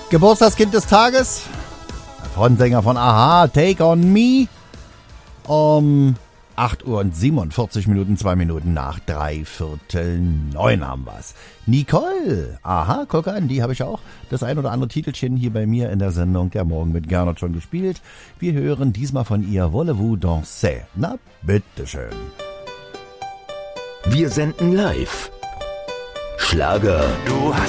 Geburtstagskind des Tages, Frontsänger von Aha, Take on Me, um 8 Uhr und 47 Minuten, 2 Minuten nach 8:45 haben wir's. Nicole, aha, guck an, die habe ich auch das ein oder andere Titelchen hier bei mir in der Sendung Der Morgen mit Gernot schon gespielt. Wir hören diesmal von ihr Voulez-vous danser? Na, bitteschön. Wir senden live. Schlager. Du hast